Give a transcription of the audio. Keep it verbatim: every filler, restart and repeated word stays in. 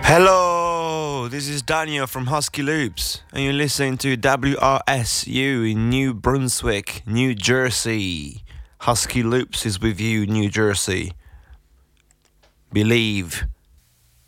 Hello, this is Daniel from Husky Loops, and you're listening to W R S U in New Brunswick, New Jersey. Husky Loops is with you, New Jersey. Believe.